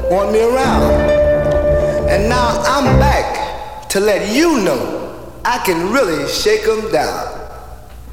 want me around. And now I'm back to let you know I can really shake 'em down.